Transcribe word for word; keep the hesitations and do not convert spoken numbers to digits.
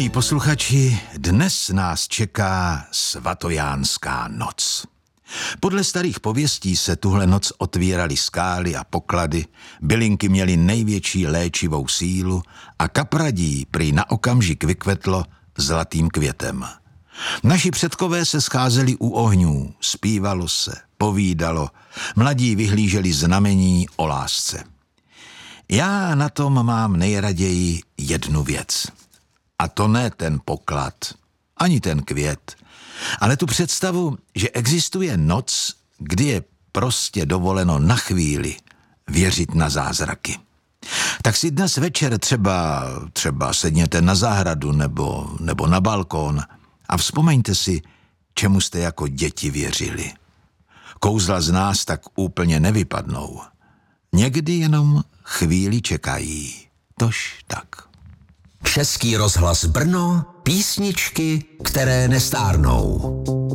Milí posluchači, dnes nás čeká svatojánská noc. Podle starých pověstí se tuhle noc otvíraly skály a poklady, bylinky měly největší léčivou sílu a kapradí prý na okamžik vykvetlo zlatým květem. Naši předkové se scházeli u ohňů, zpívalo se, povídalo, mladí vyhlíželi znamení o lásce. Já na tom mám nejraději jednu věc. A to ne ten poklad, ani ten květ, ale tu představu, že existuje noc, kdy je prostě dovoleno na chvíli věřit na zázraky. Tak si dnes večer třeba, třeba sedněte na zahradu nebo, nebo na balkón a vzpomeňte si, čemu jste jako děti věřili. Kouzla z nás tak úplně nevypadnou. Někdy jenom chvíli čekají. Tož tak. Český rozhlas Brno, písničky, které nestárnou.